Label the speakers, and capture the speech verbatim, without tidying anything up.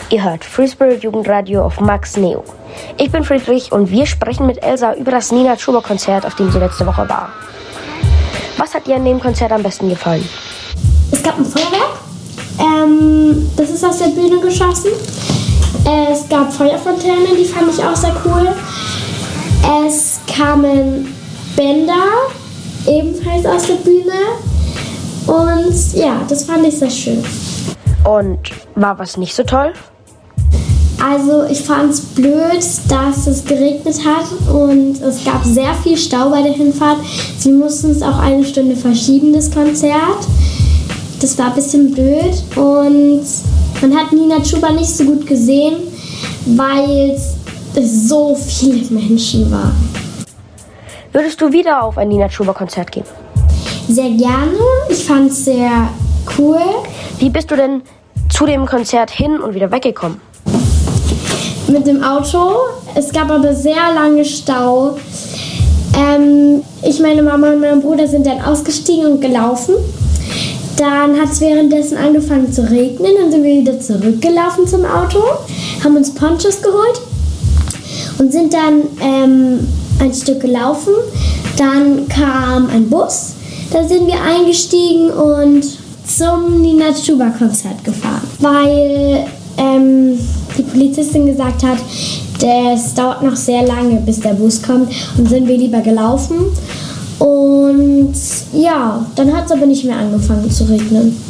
Speaker 1: Ihr hört Free Spirit Jugendradio auf Max Neo. Ich bin Friedrich und wir sprechen mit Elsa über das Nina Chuba Konzert, auf dem sie letzte Woche war. Was hat ihr an dem Konzert am besten gefallen?
Speaker 2: Es gab ein Feuerwerk, ähm, das ist aus der Bühne geschossen. Es gab Feuerfontäne, die fand ich auch sehr cool. Es kamen Bänder, ebenfalls aus der Bühne. Und ja, das fand ich sehr schön.
Speaker 1: Und war was nicht so toll?
Speaker 2: Also ich fand es blöd, dass es geregnet hat und es gab sehr viel Stau bei der Hinfahrt. Sie mussten es auch eine Stunde verschieben, das Konzert. Das war ein bisschen blöd und man hat Nina Chuba nicht so gut gesehen, weil es so viele Menschen waren.
Speaker 1: Würdest du wieder auf ein Nina Chuba Konzert gehen?
Speaker 2: Sehr gerne. Ich fand es sehr cool.
Speaker 1: Wie bist du denn zu dem Konzert hin und wieder weggekommen?
Speaker 2: Mit dem Auto. Es gab aber sehr lange Stau. Ähm, ich, meine Mama und mein Bruder sind dann ausgestiegen und gelaufen. Dann hat es währenddessen angefangen zu regnen. Dann sind wir wieder zurückgelaufen zum Auto, haben uns Ponchos geholt und sind dann ähm, ein Stück gelaufen. Dann kam ein Bus. Da sind wir eingestiegen und zum Nina Chuba Konzert gefahren, weil ähm, die Polizistin gesagt hat, das dauert noch sehr lange, bis der Bus kommt, und sind wir lieber gelaufen. Und ja, dann hat es aber nicht mehr angefangen zu regnen.